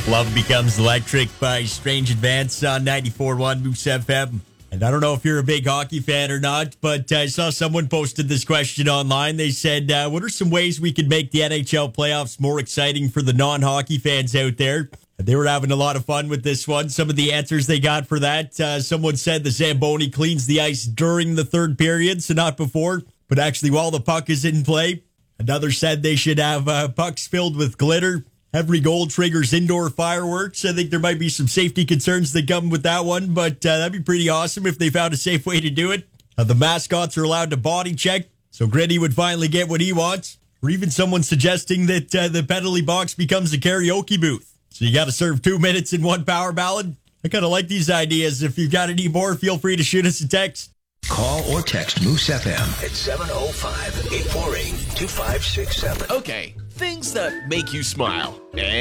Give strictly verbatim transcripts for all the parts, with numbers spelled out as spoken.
Love Becomes Electric by Strange Advance on ninety-four point one Moose F M. And I don't know if you're a big hockey fan or not, but I saw someone posted this question online. They said, uh, what are some ways we could make the N H L playoffs more exciting for the non-hockey fans out there? And they were having a lot of fun with this one. Some of the answers they got for that, uh, someone said the Zamboni cleans the ice during the third period, so not before, but actually while the puck is in play. Another said they should have uh, pucks filled with glitter. Every goal triggers indoor fireworks. I think there might be some safety concerns that come with that one, but uh, that'd be pretty awesome if they found a safe way to do it. Uh, the mascots are allowed to body check, so Gritty would finally get what he wants. Or even someone suggesting that uh, the penalty box becomes a karaoke booth. So you got to serve two minutes in one power ballad. I kind of like these ideas. If you've got any more, feel free to shoot us a text. Call or text Moose F M at seven oh five, eight four eight, two five six seven. Okay, things that make you smile.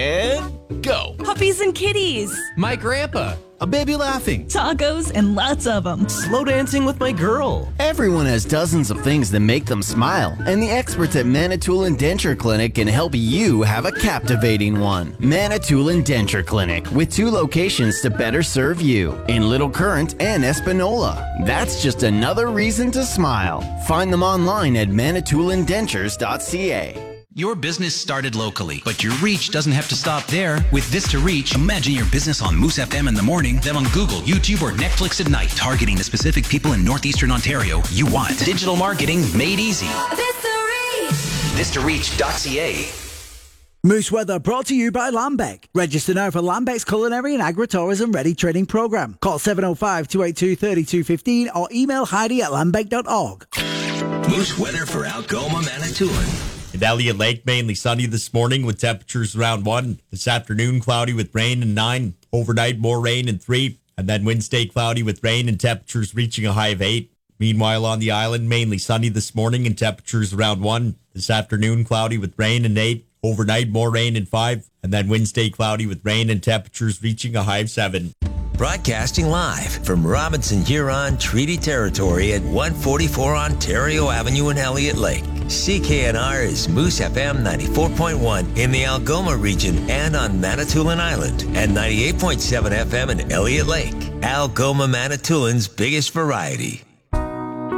And go. Puppies and kitties. My grandpa. A baby laughing. Tacos and lots of them. Slow dancing with my girl. Everyone has dozens of things that make them smile, and the experts at Manitoulin Denture Clinic can help you have a captivating one. Manitoulin Denture Clinic, with two locations to better serve you, in Little Current and Espanola. That's just another reason to smile. Find them online at manitoulin dentures dot c a. Your business started locally, but your reach doesn't have to stop there. With This to Reach, imagine your business on Moose F M in the morning, then on Google, YouTube, or Netflix at night, targeting the specific people in Northeastern Ontario you want. Digital marketing made easy. This to Reach. this to reach dot c a. Moose Weather brought to you by Lambec. Register now for Lambec's Culinary and Agritourism Ready Training Program. Call seven oh five, two eight two, three two one five or email Heidi at lambec dot org. Moose weather for Algoma, Manitoulin. In Elliott Lake, mainly sunny this morning with temperatures around one. This afternoon, cloudy with rain and nine. Overnight, more rain and three. And then Wednesday, cloudy with rain and temperatures reaching a high of eight. Meanwhile, on the island, mainly sunny this morning and temperatures around one. This afternoon, cloudy with rain and eight. Overnight, more rain and five. And then Wednesday, cloudy with rain and temperatures reaching a high of seven. Broadcasting live from Robinson Huron Treaty Territory at one forty-four Ontario Avenue in Elliott Lake. C K N R is Moose F M ninety-four point one in the Algoma region and on Manitoulin Island, and ninety-eight point seven F M in Elliott Lake. Algoma, Manitoulin's biggest variety.